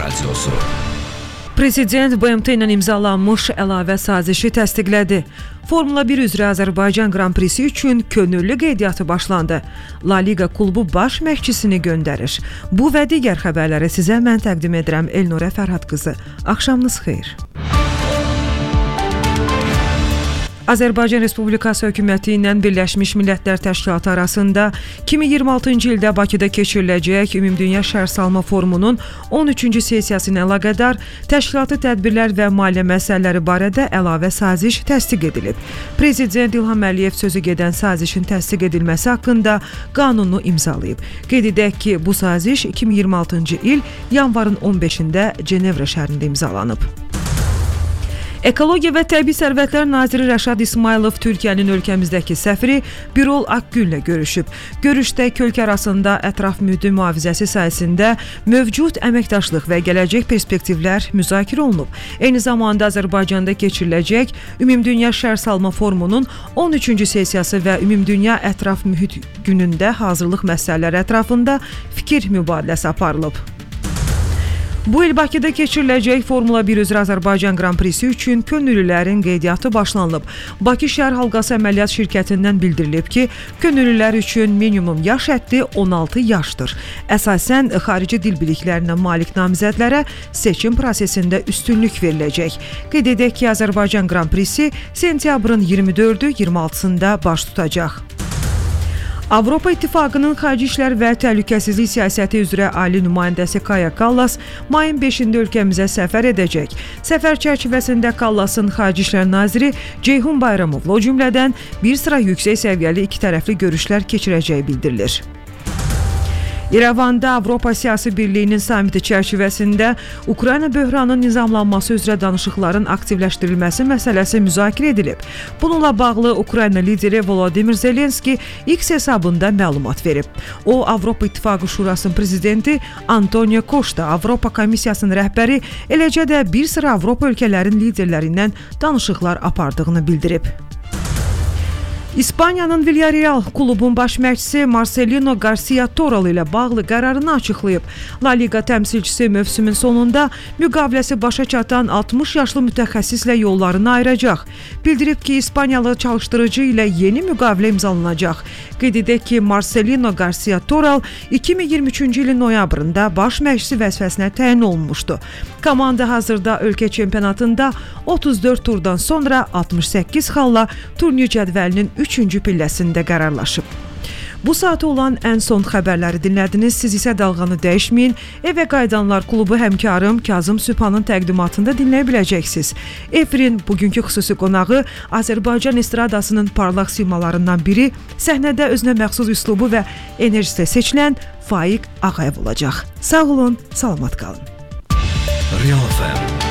Radiosu. Prezident BMT ilə imzalanmış əlavə sazişi təsdiqlədi. Formula 1 üzrə Azərbaycan Grand Prix'si üçün könüllü qeydiyyatı başlandı. La Liga klubu baş məşqçisini göndərir. Bu və digər xəbərləri sizə mən təqdim edirəm Elnurə Fərhad qızı. Axşamınız xeyir. Azərbaycan Respublikası hökuməti ilə Birləşmiş Millətlər Təşkilatı arasında 2026-cı ildə Bakıda keçiriləcək Ümumdünya Şərhsalma Forumunun 13-cü sessiyası ilə əlaqədar təşkilati tədbirlər və maliyyə məsələləri barədə əlavə saziş təsdiq edilib. Prezident İlham Əliyev sözü gedən sazişin təsdiq edilməsi haqqında qanunu imzalayıb. Qeyd edək ki, bu saziş 2026-cı il yanvarın 15-də Cenevra şəhərində imzalanıb. Ekologiya və Təbii Sərvətlər Naziri Rəşad İsmailov Türkiyənin ölkəmizdəki səfiri Birol Akgüllə görüşüb. Görüşdə iki ölkə arasında ətraf mühitin mühafizəsi sayəsində mövcud əməkdaşlıq və gələcək perspektivlər müzakirə olunub. Eyni zamanda Azərbaycanda keçiriləcək Ümumdünya Şərhsalma Forumunun 13-cü sessiyası və Ümumdünya Ətraf Mühit günündə hazırlıq məsələləri ətrafında fikir mübadiləsi aparılıb. Bu il Bakıda keçiriləcək Formula 1 üzrə Azərbaycan Grand Prix'si üçün könüllülərin qeydiyyatı başlanılıb. Bakı Şəhər Halqası Əməliyyat Şirkətindən bildirilib ki, könüllülər üçün minimum yaş həddi 16 yaşdır. Əsasən, xarici dil biliklərinə malik namizədlərə seçim prosesində üstünlük veriləcək. Qeyd edək ki, Azərbaycan Grand Prix'si sentyabrın 24-ü 26-sında baş tutacaq. Avropa İttifaqının Xarici İşlər və Təhlükəsizlik Siyasəti üzrə ali nümayəndəsi Kaja Kallas mayın 5-də ölkəmizə səfər edəcək. Səfər çərçivəsində Kallasın Xarici İşlər Naziri Ceyhun Bayramovla o cümlədən bir sıra yüksək səviyyəli iki tərəfli görüşlər keçirəcəyi bildirilir. İrəvanda Avropa Siyasi Birliyinin samiti çərçivəsində Ukrayna böhranının nizamlanması üzrə danışıqların aktivləşdirilməsi məsələsi müzakirə edilib. Bununla bağlı Ukrayna lideri Volodymyr Zelenski X hesabında məlumat verib. O, Avropa İttifaqı Şurasının prezidenti Antonio Costa, Avropa Komissiyasının rəhbəri, eləcə də bir sıra Avropa ölkələrin liderlərindən danışıqlar apardığını bildirib. İspaniyanın Villarreal klubun baş məşqçisi Marcelino Garcia Toral ilə bağlı qərarını açıqlayıb. La Liga təmsilçisi mövsümün sonunda müqaviləsi başa çatan 60 yaşlı mütəxəssislə yollarını ayıracaq. Bildirib ki, İspaniyalı çalışdırıcı ilə yeni müqavilə imzalanacaq. Qeyd edək ki, Marcelino Garcia Toral 2023-cü ilin noyabrında baş məşqçisi vəzifəsinə təyin olunmuşdu. Komanda hazırda ölkə çempionatında 34 turdan sonra 68 xalla turnir cədvəlinin 3-cü pilləsində qərarlaşıb. Bu saata olan ən son xəbərləri dinlədiniz. Siz isə dalğanı dəyişməyin. Evə qayıdanlar klubu həmkarım Kazım Sübhanın təqdimatında dinləyə biləcəksiniz. Efirin bugünkü xüsusi qonağı Azərbaycan estradasının parlaq simalarından biri, səhnədə özünə məxsus üslubu və enerjisi seçilən Faiq Ağayev olacaq. Sağ olun, salamat qalın. Real FM